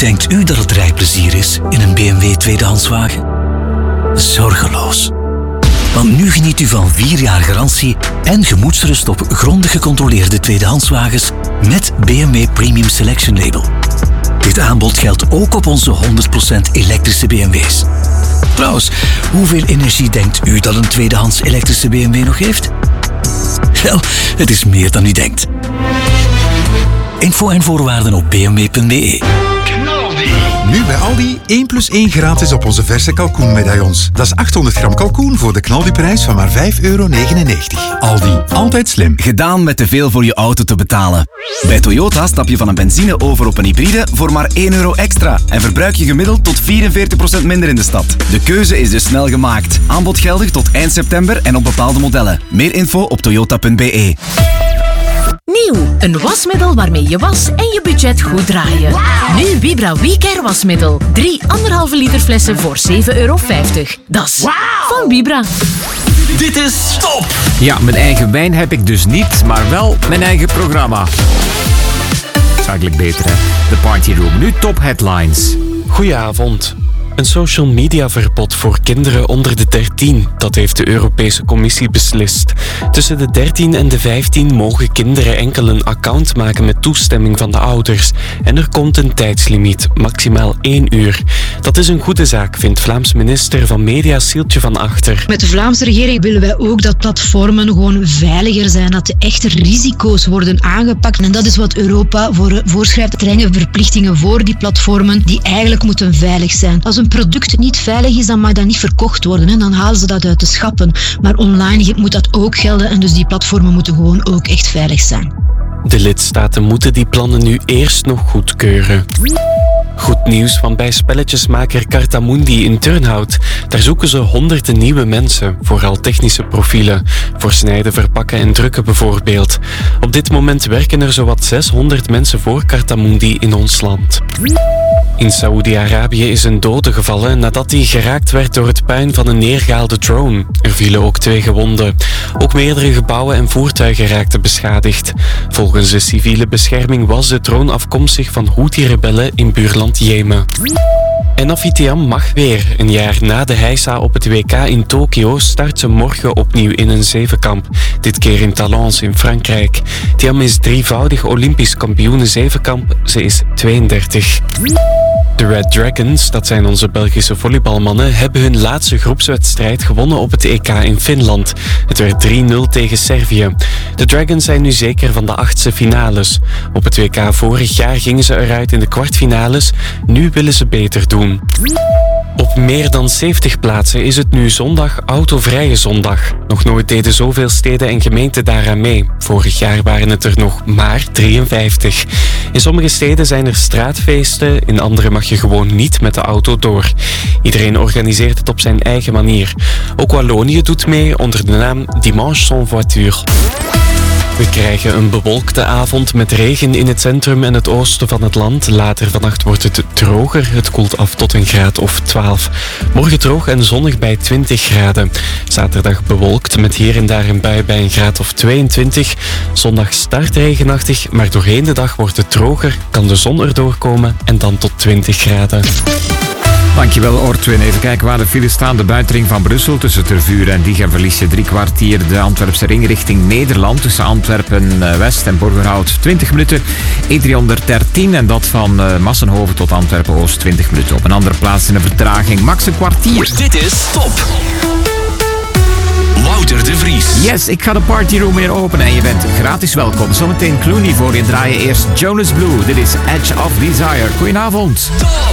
denkt u dat het rijplezier is in een BMW tweedehandswagen? Zorgeloos. Want nu geniet u van 4 jaar garantie en gemoedsrust op grondig gecontroleerde tweedehandswagens met BMW Premium Selection Label. Dit aanbod geldt ook op onze 100% elektrische BMW's. Trouwens, hoeveel energie denkt u dat een tweedehands elektrische BMW nog heeft? Wel, het is meer dan u denkt. Info en voorwaarden op bmw.be. Nu bij Aldi 1+1 gratis op onze verse kalkoenmedaillons. Dat is 800 gram kalkoen voor de knaldiprijs van maar €5,99. Aldi, altijd slim. Gedaan met te veel voor je auto te betalen. Bij Toyota stap je van een benzine over op een hybride voor maar €1 extra en verbruik je gemiddeld tot 44% minder in de stad. De keuze is dus snel gemaakt. Aanbod geldig tot eind september en op bepaalde modellen. Meer info op toyota.be. Nieuw, een wasmiddel waarmee je was en je budget goed draaien. Nu Vibra WeCare wasmiddel. 3 1,5 liter flessen voor €7,50. Dat is van Vibra. Dit is Top! Ja, mijn eigen wijn heb ik dus niet, maar wel mijn eigen programma. Dat is eigenlijk beter, hè? De Party Room. Nu top headlines. Goedenavond. Een social media verbod voor kinderen onder de 13. Dat heeft de Europese Commissie beslist. Tussen de 13 en de 15 mogen kinderen enkel een account maken met toestemming van de ouders. En er komt een tijdslimiet, maximaal 1 uur. Dat is een goede zaak, vindt Vlaams minister van Media Sieltje van Achter. Met de Vlaamse regering willen wij ook dat platformen gewoon veiliger zijn, dat de echte risico's worden aangepakt. En dat is wat Europa voorschrijft, strenge verplichtingen voor die platformen die eigenlijk moeten veilig zijn. Als een product niet veilig is, dan mag dat niet verkocht worden. Hè. Dan halen ze dat uit de schappen. Maar online moet dat ook gelden en dus die platformen moeten gewoon ook echt veilig zijn. De lidstaten moeten die plannen nu eerst nog goedkeuren. Goed nieuws van bij spelletjesmaker Cartamundi in Turnhout. Daar zoeken ze honderden nieuwe mensen, vooral technische profielen. Voor snijden, verpakken en drukken bijvoorbeeld. Op dit moment werken er zowat 600 mensen voor Cartamundi in ons land. In Saoedi-Arabië is een dode gevallen nadat hij geraakt werd door het puin van een neergehaalde drone. Er vielen ook 2 gewonden. Ook meerdere gebouwen en voertuigen raakten beschadigd. Volgens de civiele bescherming was de drone afkomstig van Houthi-rebellen in buurland Jemen. En Afitiam mag weer. Een jaar na de heisa op het WK in Tokio start ze morgen opnieuw in een zevenkamp. Dit keer in Talence in Frankrijk. Tiam is 3-voudig Olympisch kampioene zevenkamp. Ze is 32. De Red Dragons, dat zijn onze Belgische volleybalmannen, hebben hun laatste groepswedstrijd gewonnen op het EK in Finland. Het werd 3-0 tegen Servië. De Dragons zijn nu zeker van de 8e finales. Op het WK vorig jaar gingen ze eruit in de kwartfinales. Nu willen ze beter doen. Op meer dan 70 plaatsen is het nu zondag autovrije zondag. Nog nooit deden zoveel steden en gemeenten daaraan mee. Vorig jaar waren het er nog maar 53. In sommige steden zijn er straatfeesten, in andere mag je gewoon niet met de auto door. Iedereen organiseert het op zijn eigen manier. Ook Wallonië doet mee onder de naam Dimanche sans voiture. We krijgen een bewolkte avond met regen in het centrum en het oosten van het land. Later vannacht wordt het droger. Het koelt af tot een graad of 12. Morgen droog en zonnig bij 20 graden. Zaterdag bewolkt met hier en daar een bui bij een graad of 22. Zondag start regenachtig, maar doorheen de dag wordt het droger. Kan de zon erdoor komen en dan tot 20 graden. Dankjewel, Ortwin. Even kijken waar de files staan. De buitenring van Brussel tussen Tervuren en Diegem verlies je 3 kwartier. De Antwerpse ring richting Nederland tussen Antwerpen-West en Borgerhout 20 minuten. E313 en dat van Massenhoven tot Antwerpen-Oost 20 minuten. Op een andere plaats in een vertraging max een kwartier. Dit is Top! Wouter de Vries. Yes, ik ga de partyroom weer openen en je bent gratis welkom. Zometeen Clooney voor je draaien. Eerst Jonas Blue. Dit is Edge of Desire. Goedenavond. Top!